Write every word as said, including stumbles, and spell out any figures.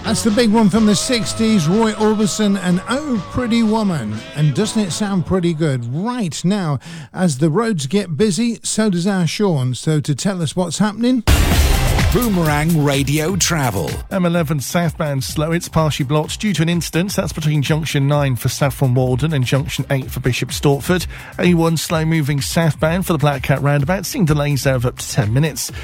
That's the big one from the sixties, Roy Orbison and Oh Pretty Woman. And doesn't it sound pretty good? Right now, as the roads get busy, so does our Sean. So to tell us what's happening... Boomerang Radio Travel. M eleven southbound slow. It's partially blocked due to an incident. That's between Junction nine for Saffron Walden and Junction eight for Bishop Stortford. A one slow moving southbound for the Black Cat roundabout. Seeing delays there of up to ten minutes.